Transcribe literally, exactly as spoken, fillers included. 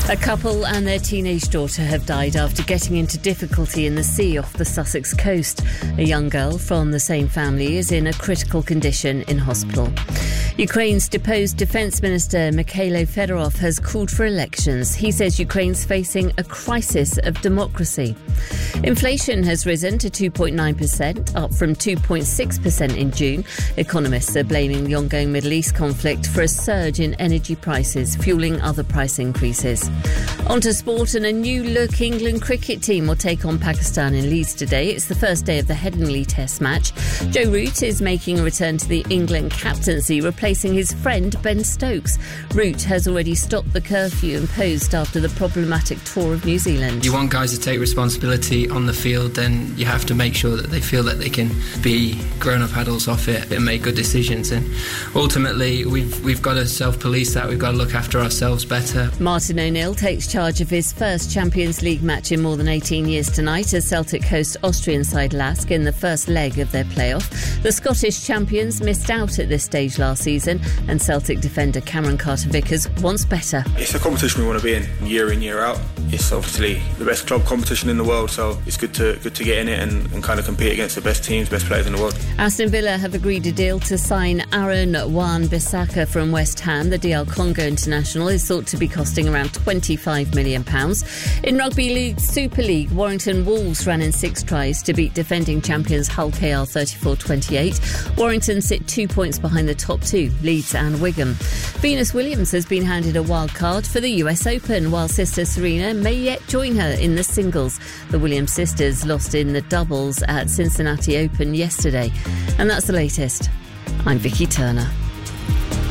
A couple and their teenage daughter have died after getting into difficulty in the sea off the Sussex coast. A young girl from the same family is in a critical condition in hospital. Ukraine's deposed Defence Minister Mikhailo Fedorov has called for elections. He says Ukraine's facing a crisis of democracy. Inflation has risen to two point nine percent, up from two point six percent in June. Economists are blaming the ongoing Middle East conflict for a surge in energy prices, fuelling other price increases. On to sport, and a new-look England cricket team will take on Pakistan in Leeds today. It's the first day of the Headingley Test match. Joe Root is making a return to the England captaincy, replacing his friend Ben Stokes. Root has already stopped the curfew imposed after the problematic tour of New Zealand. You want guys to take responsibility on the field, then you have to make sure that they feel that they can be grown-up adults off it and make good decisions. And ultimately, we've we've got to self-police that. We've got to look after ourselves better. Martin O'Neill takes charge of his first Champions League match in more than eighteen years tonight as Celtic host Austrian side Lask in the first leg of their playoff. The Scottish champions missed out at this stage last season, and Celtic defender Cameron Carter-Vickers wants better. It's a competition we want to be in year in, year out. It's obviously the best club competition in the world, so it's good to good to get in it and, and kind of compete against the best teams, best players in the world. Aston Villa have agreed a deal to sign Aaron Wan-Bissaka from West Ham. The D R Congo international is thought to be costing around twenty-five million pounds. In Rugby League Super League, Warrington Wolves ran in six tries to beat defending champions Hull K R thirty-four twenty-eight. Warrington sit two points behind the top two, Leeds and Wigan. Venus Williams has been handed a wild card for the U S Open, while sister Serena may yet join her in the singles. The Williams sisters lost in the doubles at Cincinnati Open yesterday. And that's the latest. I'm Vicky Turner.